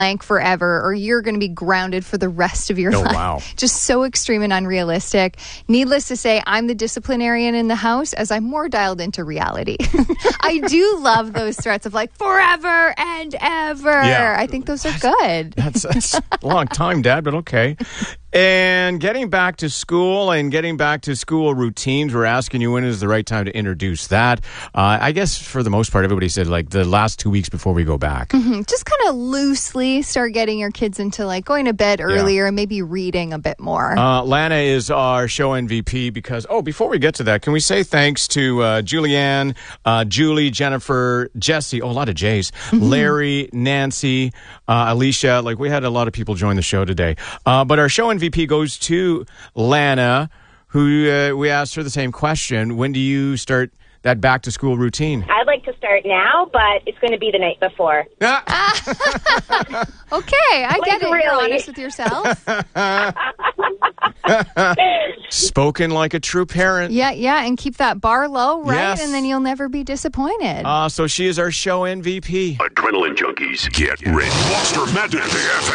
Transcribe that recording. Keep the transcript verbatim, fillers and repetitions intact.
blank forever, or you're going to be grounded for the rest of your Oh, life. wow. Just so extreme and unrealistic. Needless to say, I'm the disciplinarian in the house as I'm more dialed into reality. I do love those threats of like forever and ever. Yeah. I think those are good. That's, that's a long time, Dad, but okay. And getting back to school and getting back to school routines, we're asking you when is the right time to introduce that. Uh, I guess for the most part, everybody said like the last two weeks before we go back. Mm-hmm. Just kind of loosely start getting your kids into like going to bed earlier and maybe reading a bit more. Uh, Lana is our show M V P because, oh, before we get to that, can we say thanks to uh, Julianne, uh, Julie, Jennifer, Jesse, oh, a lot of J's, mm-hmm. Larry, Nancy, uh, Alicia. Like we had a lot of people join the show today. Uh, but our show M V P goes to Lana, who uh, we asked her the same question. When do you start that back to school routine? I'd like to start now, but it's going to be the night before. Okay, I Like, get it. You're really? honest with yourself. Spoken like a true parent. Yeah, yeah, and keep that bar low, right? Yes. And then you'll never be disappointed. Uh, so she is our show M V P. Adrenaline junkies, get ready. Monster Madness.